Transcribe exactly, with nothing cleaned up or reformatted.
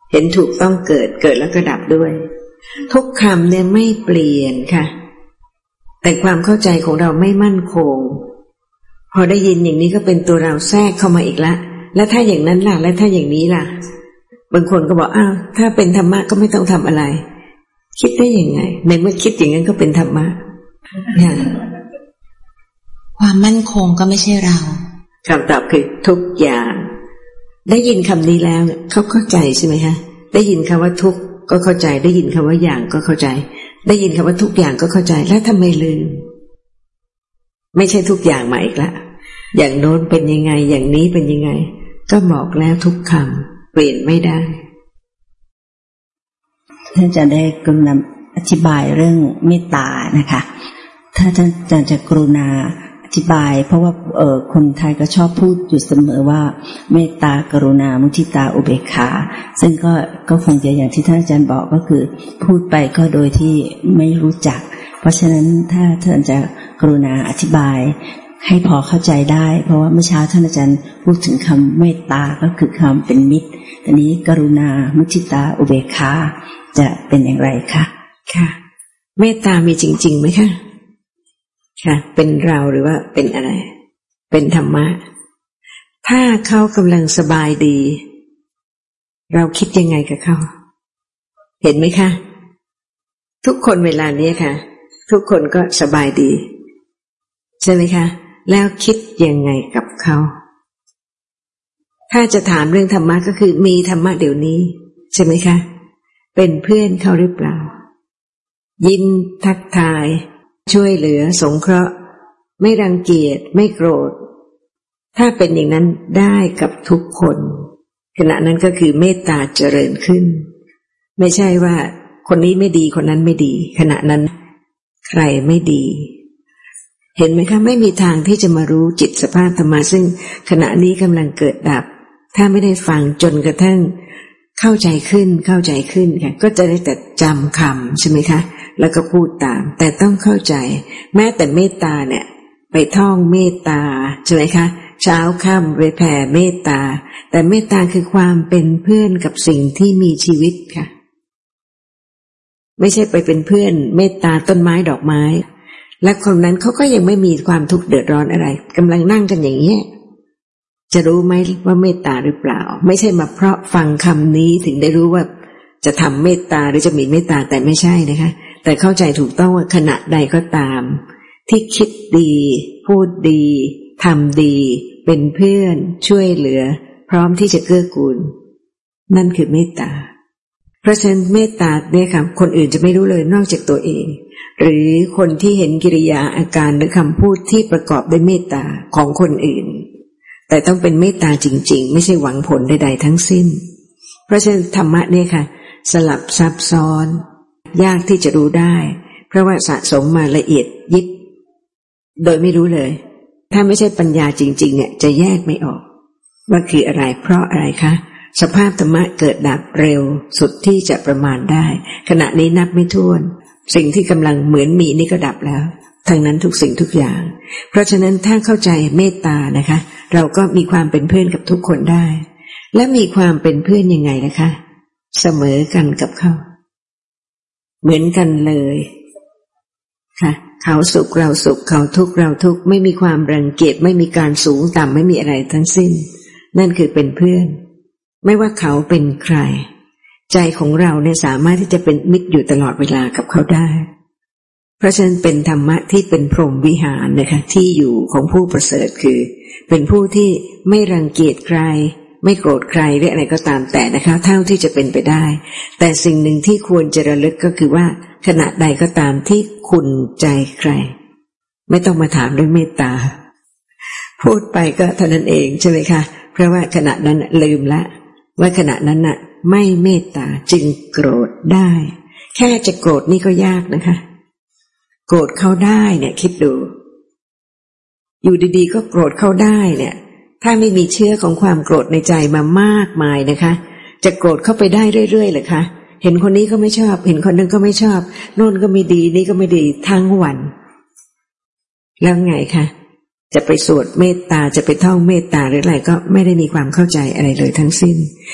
เห็นถูกต้องเกิดเกิดแล้วก็ดับด้วยทุกคำเนี่ยไม่เปลี่ยนค่ะแต่ความเข้าใจของเราไม่มั่นคงพอได้ยินอย่างนี้ก็เป็นตัวเราแทรกเข้ามาอีกละแล้วถ้าอย่างนั้นล่ะแล้วถ้าอย่างนี้ล่ะบางคนก็บอกอ้าวถ้าเป็นธรรมะก็ไม่ต้องทำอะไรคิดได้ยังไงในเมื่อคิดอย่างนั้นก็เป็นธรรมะอย่างความมั่นคงก็ไม่ใช่เราคำตอบคือทุกอย่างได้ยินคำนี้แล้วเขาเข้าใจใช่ไหมคะได้ยินคำว่าทุกก็เข้าใจได้ยินคำว่าอย่างก็เข้าใจได้ยินคำว่าทุกอย่างก็เข้าใจแล้วทำไมลืมไม่ใช่ทุกอย่างมาอีกละอย่างโน้นเป็นยังไงอย่างนี้เป็นยังไงก็บอกแล้วทุกคำเปลี่ยนไม่ได้ท่านจะได้กรุณาอธิบายเรื่องเมตตานะคะถ้าท่านอาจารย์จะกรุณาอธิบายเพราะว่าเออคนไทยก็ชอบพูดอยู่เสมอว่าเมตตากรุณามุทิตาอุเบกขาซึ่งก็ก็คงจะอย่างที่ท่านอาจารย์บอกก็คือพูดไปก็โดยที่ไม่รู้จักเพราะฉะนั้นถ้าท่านจะกรุณาอธิบายให้พอเข้าใจได้เพราะว่าเมื่อเช้าท่านอาจารย์พูดถึงคำเมตตาก็คือคำเป็นมิตรทีนี้กรุณามุทิตาอุเบกขาจะเป็นอย่างไรคะค่ะเมตตามีจริงๆไหมคะค่ะเป็นเราหรือว่าเป็นอะไรเป็นธรรมะถ้าเขากำลังสบายดีเราคิดยังไงกับเขาเห็นไหมคะทุกคนเวลานี้ค่ะทุกคนก็สบายดีใช่ไหมคะแล้วคิดยังไงกับเขาถ้าจะถามเรื่องธรรมะก็คือมีธรรมะเดี๋ยวนี้ใช่ไหมคะเป็นเพื่อนเขาหรือเปล่ายิ้มทักทายช่วยเหลือสงเคราะห์ไม่รังเกียจไม่โกรธถ้าเป็นอย่างนั้นได้กับทุกคนขณะนั้นก็คือเมตตาเจริญขึ้นไม่ใช่ว่าคนนี้ไม่ดีคนนั้นไม่ดีขณะนั้นใครไม่ดีเห็นไหมคะไม่มีทางที่จะมารู้จิตสภาพธรรมะซึ่งขณะนี้กำลังเกิดดับถ้าไม่ได้ฟังจนกระทั่งเข้าใจขึ้นเข้าใจขึ้นค่ะก็จะได้แต่จำคำใช่ไหมคะแล้วก็พูดตามแต่ต้องเข้าใจแม้แต่เมตตาเนี่ยไปท่องเมตตาใช่ไหมคะเช้าค่ำไปแผ่เมตตาแต่เมตตาคือความเป็นเพื่อนกับสิ่งที่มีชีวิตค่ะไม่ใช่ไปเป็นเพื่อนเมตตาต้นไม้ดอกไม้และคนนั้นเขาก็ยังไม่มีความทุกข์เดือดร้อนอะไรกำลังนั่งกันอย่างนี้จะรู้ไหมว่าเมตตาหรือเปล่าไม่ใช่มาเพราะฟังคำนี้ถึงได้รู้ว่าจะทำเมตตาหรือจะมีเมตตาแต่ไม่ใช่นะคะแต่เข้าใจถูกต้องว่าขณะใดก็ตามที่คิดดีพูดดีทำดีเป็นเพื่อนช่วยเหลือพร้อมที่จะเกื้อกูลนั่นคือเมตตาเพราะฉะนั้นเมตตาเนี่ยค่ะคนอื่นจะไม่รู้เลยนอกจากตัวเองหรือคนที่เห็นกิริยาอาการหรือคำพูดที่ประกอบด้วยเมตตาของคนอื่นแต่ต้องเป็นเมตตาจริงๆไม่ใช่หวังผลใดๆทั้งสิ้นเพราะฉะนั้นธรรมะเนี่ยค่ะสลับซับซ้อนยากที่จะรู้ได้เพราะว่าสะสมมาละเอียดยิบโดยไม่รู้เลยถ้าไม่ใช่ปัญญาจริงๆเนี่ยจะแยกไม่ออกว่าคืออะไรเพราะอะไรคะสภาพธรรมะเกิดดับเร็วสุดที่จะประมาณได้ขณะนี้นับไม่ถ้วนสิ่งที่กำลังเหมือนมีนี่ก็ดับแล้วทั้งนั้นทุกสิ่งทุกอย่างเพราะฉะนั้นถ้าเข้าใจเมตตานะคะเราก็มีความเป็นเพื่อนกับทุกคนได้และมีความเป็นเพื่อนยังไงนะคะเสมอกันกับเขาเหมือนกันเลยค่ะเขาสุขเราสุขเขาทุกข์เราทุกข์ไม่มีความรังเกียจไม่มีการสูงต่ำไม่มีอะไรทั้งสิ้นนั่นคือเป็นเพื่อนไม่ว่าเขาเป็นใครใจของเราเนี่ยสามารถที่จะเป็นมิตรอยู่ตลอดเวลากับเขาได้เพราะฉะนั้นเป็นธรรมะที่เป็นพรหมวิหารนะคะที่อยู่ของผู้ประเสริฐคือเป็นผู้ที่ไม่รังเกียจใครไม่โกรธใครหรืออะไรก็ตามแต่นะคะเท่าที่จะเป็นไปได้แต่สิ่งหนึ่งที่ควรจะระลึกก็คือว่าขณะใดก็ตามที่ขุ่นใจใครไม่ต้องมาถามเรื่องเมตตาพูดไปก็เท่านั้นเองใช่ไหมคะเพราะว่าขณะนั้นลืมละว่าขณะนั้นน่ะไม่เมตตาจึงโกรธได้แค่จะโกรธนี่ก็ยากนะคะโกรธเขาได้เนี่ยคิดดูอยู่ดีๆก็โกรธเขาได้เนี่ยถ้าไม่มีเชื้อของความโกรธในใจมามากมายนะคะจะโกรธเข้าไปได้เรื่อยๆเหรอคะเห็นคนนี้ก็ไม่ชอบเห็นคนนั้นก็ไม่ชอบโน่นก็ไม่ดีนี่ก็ไม่ดีทั้งวันแล้วไงคะจะไปสวดเมตตาจะไปท่องเมตตาหรืออะไรก็ไม่ได้มีความเข้าใจอะไรเลยทั้งสิ้น